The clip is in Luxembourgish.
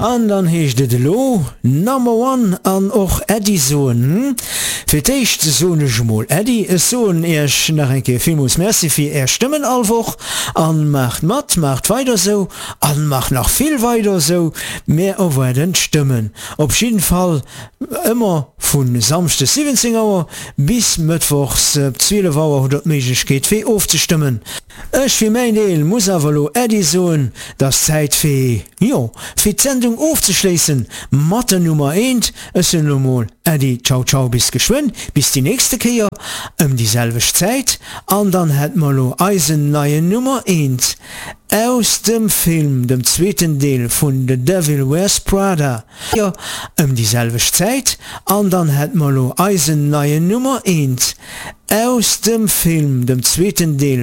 an dann hecht de lo Number One an och Edison firteicht sonech Mol Eddie es so'n erch nach enke Filmus Merci fir Stimmen allwoch an macht weiter so an macht noch viel weiter so mehr werden Stimmen op jeden Fall immer vun samste 17 Uhr bis mittwochs 12 Uhr 100 Möglichkeit fir aufzustimmen. Ech fir mein Deel muss avalo Edison das Zeit fir Sendung aufzuschließen. Matte Nummer 1 es sind normal Eddie ciao bis geschwind bis die nächste Kehr dieselbe Zeit an dann hat man lo Eisen neue Nummer 1 aus dem Film dem zweiten Deel von The Devil Wears Prada dieselbe Zeit an dann hat man lo Eisen neue Nummer 1 aus dem Film dem zweiten Deel